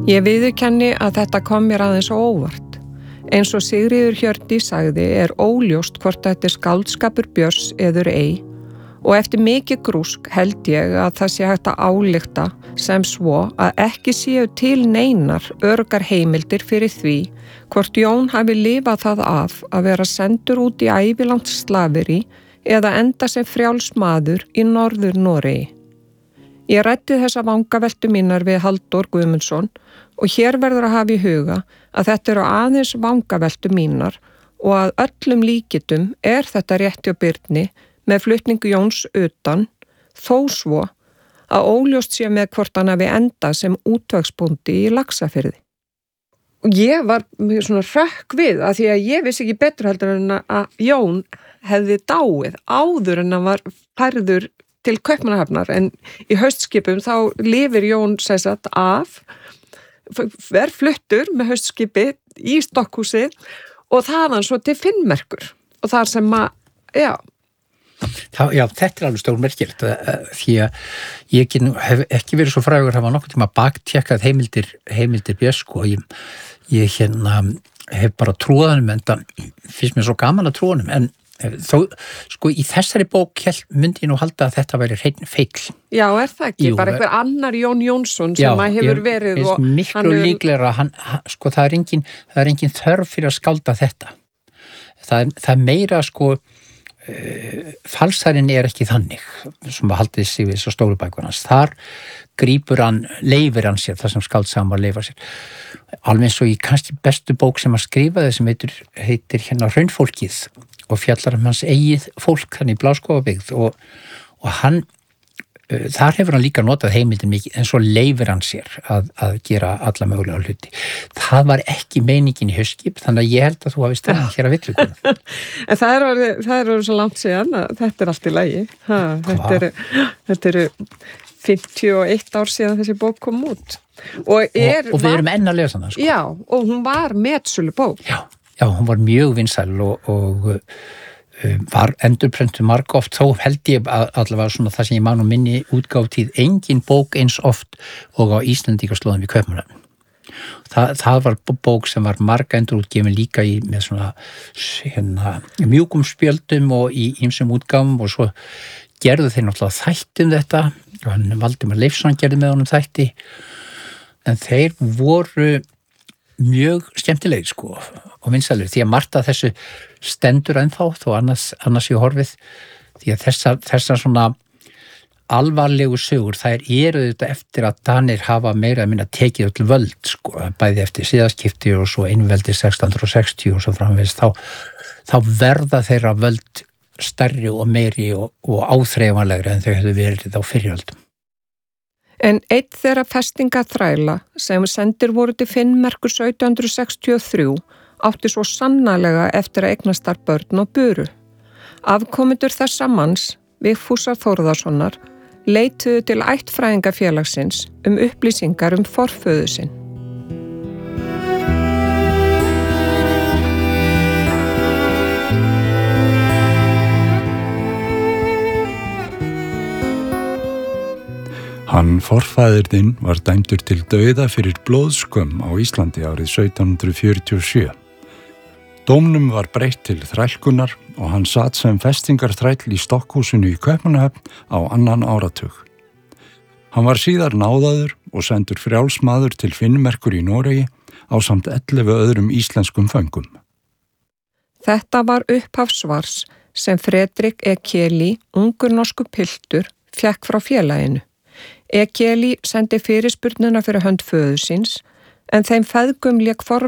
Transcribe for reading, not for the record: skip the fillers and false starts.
Ég viðurkenni að þetta kom mér aðeins á óvart. Eins og Sigríður Hjördís sagði óljóst hvort þetta skáldskapur Björns eður ei og eftir mikið grúsk held ég að það sé hægt að álykta sem svo að ekki séu til neinar öruggar heimildir fyrir því hvort Jón hafi lifað það af að vera sendur út í ævilangt slaveri eða enda sem frjáls maður í Norður Noregi. Ég ræddi þessa vangaveltu mínar við Halldór Guðmundsson og hér verður að hafa í huga að þetta eru aðeins vangaveltu mínar og að öllum líkitum þetta rétt hjá Birni með flutningu Jóns utan, þó svo að óljóst sé með hvort hann hafi endað sem útvegsbóndi í Laxafirði. Og ég var svona hrökk við að því að ég vissi ekki betur heldur en að Jón hefði dáið áður en hann var færður til Kaupmannahafnar en í haustskipum þá lifir Jón sessat af, fluttur með haustskipi í Stokkhúsið og þaðan svo til Finnmerkur og þar sem Já, þetta alveg stórmerkilegt því að ég hef ekki verið svo frægur að hafa nokkuð tíma baktjekkað heimildir Björns sko. Ég hef bara trúðanum en það finnst mér svo gaman að trúðanum en þó, sko, í þessari bók myndi ég nú halda að þetta væri hreinn feill. Já, það ekki? Bara einhver annar Jón Jónsson sem hefur verið og miklu líklegra, sko, það er engin þörf fyrir að skálda þetta. Það er meira, sko, falsarinn ekki þannig sem að haldið sig við svo stóru bækurnas. Þar leifir hann sér, það sem skáldsagan var leifar sér. Alveg eins og í kannski bestu bók sem að skrifa sem heitir Hraunfólkið og fjallar hans eigið fólk hann í Bláskógabyggð og hann þar hefur hann líka notað heimildin mikið en svo leifir hann sér að gera alla mögulega hluti. Það var ekki meiningin í haustskip þannig að ég held að þú hafi stannað hér að villugunum. En það er svo langt síðan að þetta allt í lagi. Þetta eru 51 ár síðan þessi bók kom út. Og við erum enn að lesa hana. Sko. Já, og hún var metsölu bók. Já, hún var mjög vinsæl og var endurprentuð margoft, þó held ég allavega svona það sem ég man minni útgáftíð engin bók eins oft og á Íslendingaslóðum í Kaupmannahöfn. Það var bók sem var marga endurútgefin líka með svona mjúkum spjöldum og í ýmsum útgáfum og svo gerðu þeir náttúrulega þætti þetta og hann Valdimar Leifsson gerði með honum þætti en þeir voru mjög skemmtilegir sko og vinsælir því að margt af þessu stendur ennþá þó annars ég horfið því að þessar svona alvarlegu sögur þær eru þetta eftir að Danir hafa meira að minna tekið öll völd sko bæði eftir síðaskipti og svo einveldi 1660 og svo framvegis þá verða þeirra völd stærri og meiri og áþreifanlegri en þau hefðu verið á fyrrjöldum. En einn þeirra festingaþræla sem sendir voru til Finnmerkur 1763 átti svo sannarlega eftir að eignast þar börn og buru. Afkomendur þessa manns, Vigfúsar Þórðarssonar, leituðu til ættfræðingafélagsins upplýsingar forföðu sinn. Hann forfæðirinn var dæmdur til dauða fyrir blóðskömm á Íslandi árið 1747. Dómnum var breytt til þrælkunar og hann sat sem festingarþræll í Stokkhúsinu í Kaupmannahöfn á annan áratug. Hann var síðar náðaður og sendur frjálsmaður til Finnmerkur í Noregi ásamt 11 öðrum íslenskum föngum. Þetta var upphaf svars sem Fredrik Ekeli, ungur norskur piltur, fékk frá félaginu. Ekeli sendi fyrirspurnina fyrir hönd föður síns en þeim feðgum lék